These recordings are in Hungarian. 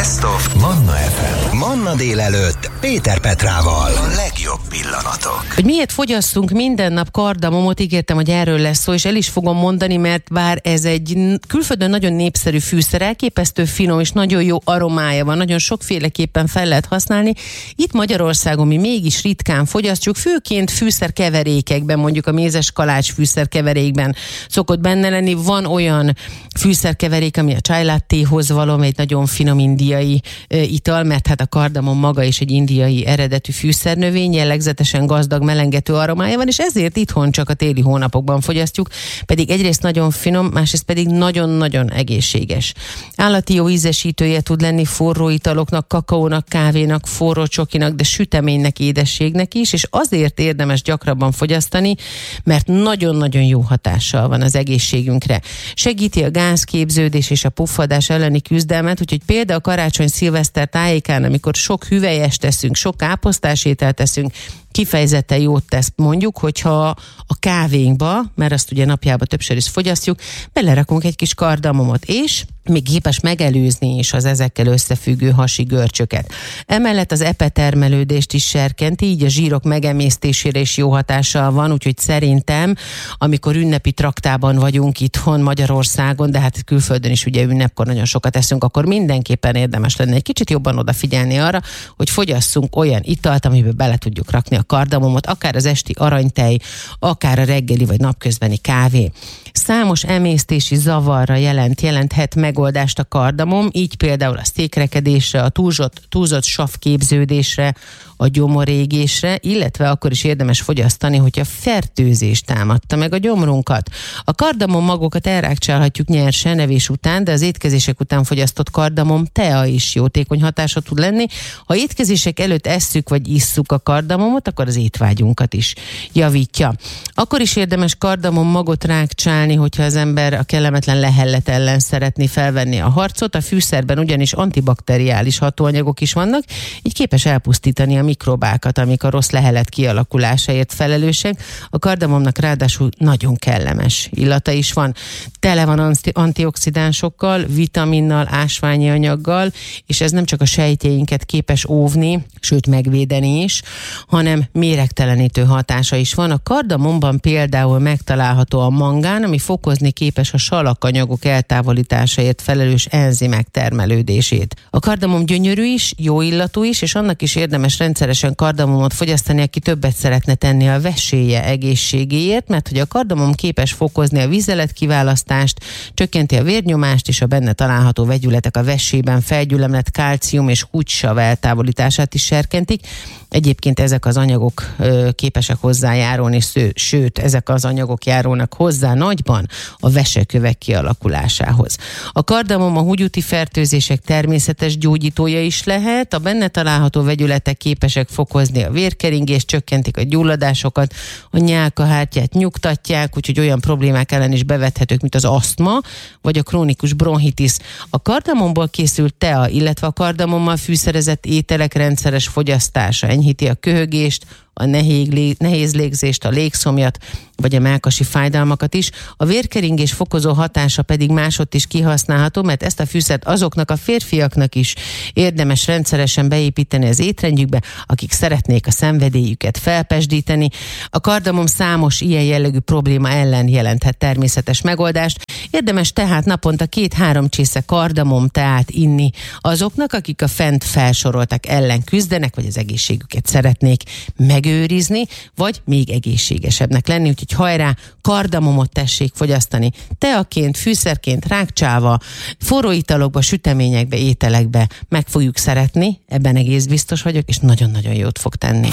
Best of Manna FM. Manna délelőtt Péter Petrával. A legjobb pillanatok. Hogy miért fogyasszunk minden nap kardamomot, ígértem, hogy erről lesz szó, és el is fogom mondani, mert bár ez egy külföldön nagyon népszerű fűszer, elképesztő finom és nagyon jó aromája van, nagyon sokféleképpen fel lehet használni. Itt Magyarországon mi mégis ritkán fogyasztjuk, főként fűszerkeverékekben, mondjuk a mézes kalács fűszerkeverékben szokott benne lenni. Van olyan fűszerkeverék, ami a chai lattéhoz való, egy nagyon finom indiai ital, mert hát a kardamom maga is egy indiai eredetű fűszernövény, jellegzetesen gazdag, melengető aromája van, és ezért itthon csak a téli hónapokban fogyasztjuk, pedig egyrészt nagyon finom, másrészt pedig nagyon-nagyon egészséges. Állati jó ízesítője tud lenni forró italoknak, kakaónak, kávénak, forró csokinak, de süteménynek, édességnek is, és azért érdemes gyakrabban fogyasztani, mert nagyon-nagyon jó hatással van az egészségünkre. Segíti a gázképződés és a puffadás elleni küzdelmet, úgyhogy például karácsony-szilveszter tájékán, amikor sok hüvelyest teszünk, sok káposztásételt teszünk, kifejezetten jót tesz, mondjuk, hogyha a kávénkba, mert azt ugye napjában többször is fogyasztjuk, belerakunk egy kis kardamomot, és még képes megelőzni is az ezekkel összefüggő hasi görcsöket. Emellett az epetermelődést is serkenti, így a zsírok megemésztésére is jó hatással van, úgyhogy szerintem, amikor ünnepi traktában vagyunk itthon Magyarországon, de hát külföldön is ugye ünnepkor nagyon sokat eszünk, akkor mindenképpen érdemes lenne egy kicsit jobban odafigyelni arra, hogy fogyasszunk olyan italt, amiben bele tudjuk rakni a kardamomot, akár az esti aranytej, akár a reggeli vagy napközbeni kávé. Számos emésztési zavarra jelenthet megoldást a kardamom, így például a székrekedésre, a túlzott savképződésre, a gyomorégésre, illetve akkor is érdemes fogyasztani, hogyha fertőzés támadta meg a gyomrunkat. A kardamom magokat elrákcsálhatjuk nyersen evés után, de az étkezések után fogyasztott kardamom tea is jótékony hatása tud lenni. Ha étkezések előtt esszük vagy isszuk a kardamomot, akkor az étvágyunkat is javítja. Akkor is érdemes kardamom magot rákcsálni, hogyha az ember a kellemetlen lehellet ellen szeretné felvenni a harcot. A fűszerben ugyanis antibakteriális hatóanyagok is vannak, így képes elpusztítani a mikrobákat, amik a rossz lehelet kialakulásáért felelősek. A kardamomnak ráadásul nagyon kellemes illata is van. Tele van antioxidánsokkal, vitaminnal, ásványi anyaggal, és ez nem csak a sejtjeinket képes óvni, sőt megvédeni is, hanem méregtelenítő hatása is van. A kardamomban például megtalálható a mangán, ami fokozni képes a salakanyagok eltávolításáért felelős enzimek termelődését. A kardamom gyönyörű is, jó illatú is, és annak is érdemes rendszeresen kardamomot fogyasztani, aki többet szeretne tenni a veséje egészségéért, mert hogy a kardamom képes fokozni a vizeletkiválasztást, csökkenti a vérnyomást, és a benne található vegyületek a vesében felgyülemlett kálcium és húgysav eltávolítását is serkentik. Egyébként ezek az anyagok képesek hozzájárulni, sőt, ezek az anyagok járulnak hozzá nagyban a vesekövek kialakulásához. A kardamom a húgyúti fertőzések természetes gyógyítója is lehet, a benne található vegyületek képesek fokozni a vérkeringést, csökkentik a gyulladásokat, a nyálkahártyát nyugtatják, úgyhogy olyan problémák ellen is bevethetők, mint az asztma, vagy a krónikus bronchitis. A kardamomból készült tea, illetve a kardamommal fűszerezett ételek rendszeres fogyasztása enyhíti a köhögést, a nehéz légzést, a légszomjat, vagy a mellkasi fájdalmakat is. A vérkeringés fokozó hatása pedig másott is kihasználható, mert ezt a fűszert azoknak a férfiaknak is érdemes rendszeresen beépíteni az étrendjükbe, akik szeretnék a szenvedélyüket felpesdíteni. A kardamom számos ilyen jellegű probléma ellen jelenthet természetes megoldást. Érdemes tehát naponta 2-3 csésze kardamom teát inni azoknak, akik a fent felsoroltak ellen küzdenek, vagy az egészségüket szeretnék megőrizni, vagy még egészségesebbnek lenni, úgyhogy hajrá, kardamomot tessék fogyasztani. Teaként, fűszerként, rákcsálva, forró italokba, süteményekbe, ételekbe meg fogjuk szeretni, ebben egész biztos vagyok, és nagyon-nagyon jót fog tenni.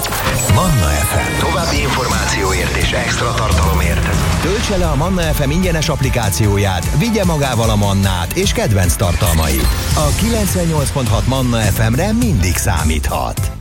Manna FM. További információért és extra tartalomért töltse le a Manna FM ingyenes applikációját, vigye magával a mannát és kedvenc tartalmait. A 98.6 Manna FM-re mindig számíthat.